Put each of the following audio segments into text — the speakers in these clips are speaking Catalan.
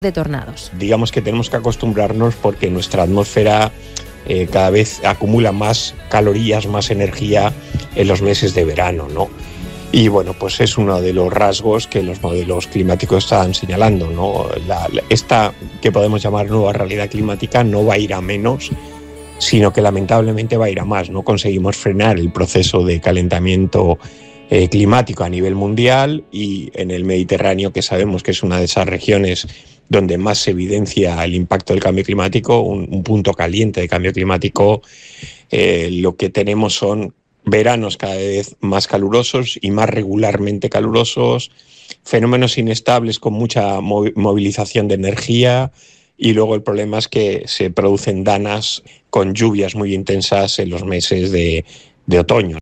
de tornados. Digamos que tenemos que acostumbrarnos porque nuestra atmósfera cada vez acumula más calorías, más energía en los meses de verano, ¿no? Y bueno, pues es uno de los rasgos que los modelos climáticos están señalando, ¿no? Esta que podemos llamar nueva realidad climática no va a ir a menos, sino que lamentablemente va a ir a más. No conseguimos frenar el proceso de calentamiento climático a nivel mundial, y en el Mediterráneo, que sabemos que es una de esas regiones donde más se evidencia el impacto del cambio climático, un punto caliente de cambio climático, lo que tenemos son veranos cada vez más calurosos y más regularmente calurosos, fenómenos inestables con mucha movilización de energía, y luego el problema es que se producen danas con lluvias muy intensas en los meses de otoño.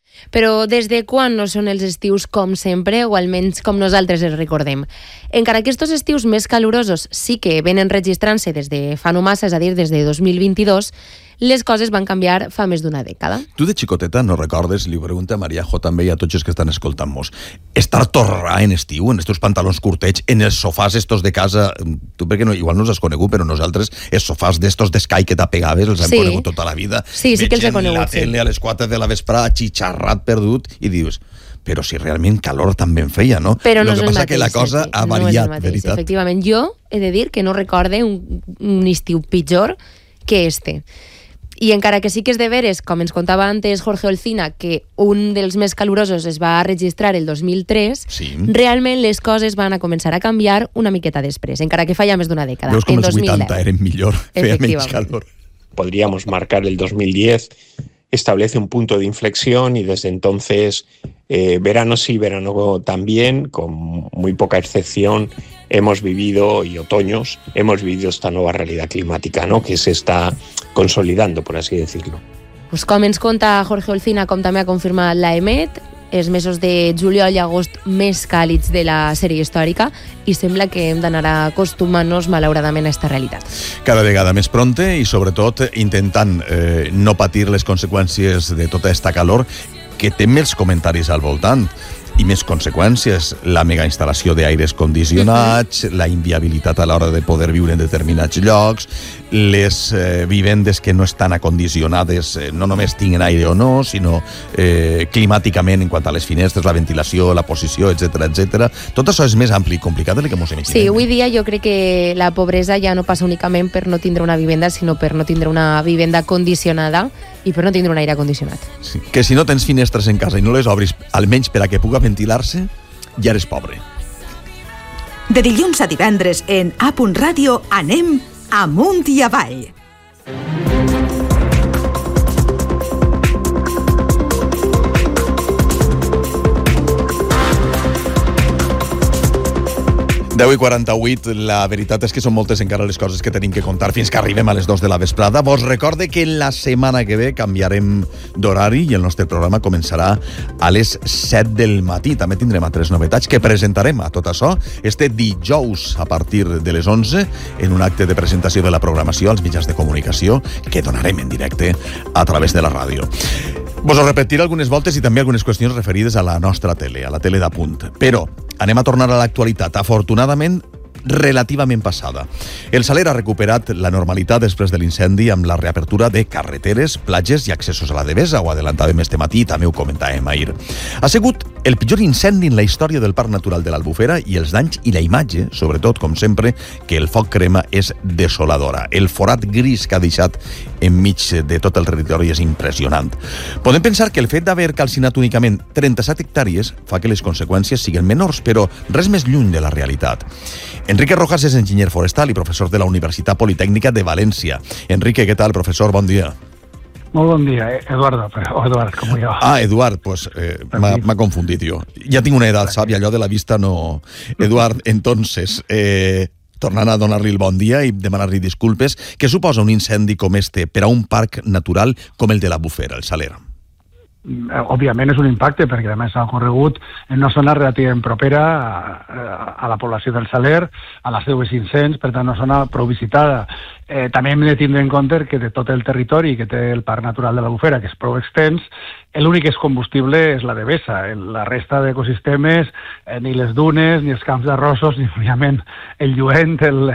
Però des de quan no són els estius com sempre, o almenys com nosaltres els recordem? Encara que aquests estius més calorosos sí que venen registrant-se des de fa no massa, és a dir, des de 2022, les coses van canviar fa més d'una dècada. Tu de xicoteta no recordes, li pregunta a Mariajo també i a tots els que estan escoltant-nos, estar torrà en estiu, en estos pantalons curtets, en els sofàs estos de casa, tu perquè no, igual no els has conegut, però nosaltres els sofàs d'estos d'escai que t'apegaves els hem conegut tota la vida. Sí que els he conegut. La tele a les 4 de la vesprada, xitxarrat perdut, i dius, però si realment calor també en feia, no? Però no és el mateix. El que passa que la cosa ha variat, veritat. Efectivament, jo he de dir que no recorde un estiu pitjor que este. I encara que sí que és de veres, com ens contava antes Jorge Olcina, que un dels més calurosos es va registrar el 2003, realment les coses van a començar a canviar una miqueta després, encara que fa ja més d'una dècada. Veus com els 80 eren millor, feia menys calor. Podríamos marcar el 2010, establece un punto de inflexión, y desde entonces verano sí, verano también, con muy poca excepción, hemos vivido, y otoños, hemos vivido esta nueva realidad climática, ¿no?, que se está consolidando, por así decirlo. Pues com ens conta Jorge Olcina, com també ha confirmat l'EMET, els mesos de juliol i agost més càlids de la sèrie històrica, i sembla que hem d'anar acostumant-nos malauradament a aquesta realitat. Cada vegada més pronte, i sobretot intentant no patir les conseqüències de tota aquesta calor que té més comentaris al voltant i més conseqüències, la megainstal·lació d'aires condicionats, la inviabilitat a l'hora de poder viure en determinats llocs, les vivendes que no estan acondicionades, no només tinguen aire o no, sinó climàticament en quant a les finestres, la ventilació, la posició, etc. Tot això és més ampli i complicat del que ens imaginem. Sí, avui dia jo crec que la pobresa ja no passa únicament per no tindre una vivenda, sinó per no tindre una vivenda condicionada i per no tindre un aire condicionat. Sí, que si no tens finestres en casa i no les obris, almenys per a que puga ventilar-se, ja eres pobre. De dilluns a divendres en A.Radio anem amunt i avall. 10:48, la veritat és que són moltes encara les coses que tenim que contar fins que arribem a les 2 de la vesprada. Vos recorde que la setmana que ve canviarem d'horari i el nostre programa començarà a les 7 del matí. També tindrem altres novetats que presentarem a tot això este dijous a partir de les 11 en un acte de presentació de la programació als mitjans de comunicació que donarem en directe a través de la ràdio. Vos ho repetiré algunes voltes i també algunes qüestions referides a la nostra tele, a la tele d'Apunt. Però anem a tornar a l'actualitat, afortunadament relativament passada. El Saler ha recuperat la normalitat després de l'incendi amb la reapertura de carreteres, platges i accessos a la Devesa. Ho adelantàvem este matí i també ho comentàvem ahir. Ha sigut el pitjor incendi en la història del Parc Natural de l'Albufera i els danys i la imatge, sobretot, com sempre, que el foc crema és desoladora. El forat gris que ha deixat enmig de tot el territori és impressionant. Podem pensar que el fet d'haver calcinat únicament 37 hectàrees fa que les conseqüències siguin menors, però res més lluny de la realitat. Enrique Rojas és enginyer forestal i professor de la Universitat Politècnica de València. Enrique, què tal, professor? Bon dia. Molt bon dia, Eduardo, o Eduard, com jo. Ah, Eduard, pues m'ha confundit jo. Ja tinc una edat sàvia, allò de la vista no... Eduard, entonces, tornant a donar-li el bon dia i demanar-li disculpes, què suposa un incendi com este per a un parc natural com el de l'Albufera, el Saler? Òbviament és un impacte, perquè a més ha ocorregut en una zona relativament propera a la població del Saler, a les 10.500, per tant una zona prou visitada. També hem de tindre en compte que de tot el territori que té el Parc Natural de l'Albufera, que és prou extens, l'únic que és combustible és la devesa. La resta d'ecosistemes, ni les dunes, ni els camps d'arrossos, ni òbviament el lluent,